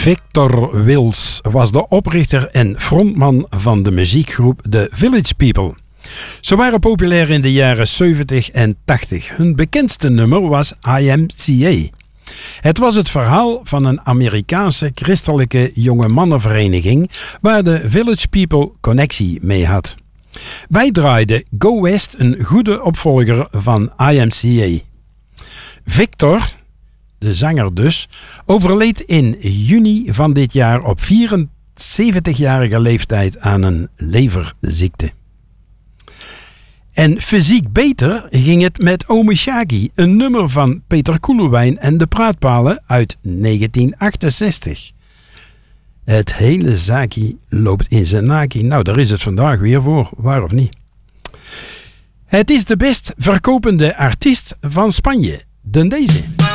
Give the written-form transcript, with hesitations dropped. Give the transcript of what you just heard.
Victor Wills was de oprichter en frontman van de muziekgroep The Village People. Ze waren populair in de jaren 70 en 80. Hun bekendste nummer was YMCA. Het was het verhaal van een Amerikaanse christelijke jongemannenvereniging waar de Village People connectie mee had. Wij draaiden Go West, een goede opvolger van YMCA. Victor, de zanger dus, overleed in juni van dit jaar op 74-jarige leeftijd aan een leverziekte. En fysiek beter ging het met Ome Shaggy, een nummer van Peter Koelewijn en de Praatpalen uit 1968. Het hele zaakje loopt in zijn naki. Nou, daar is het vandaag weer voor, waar of niet? Het is de best verkopende artiest van Spanje, dan deze.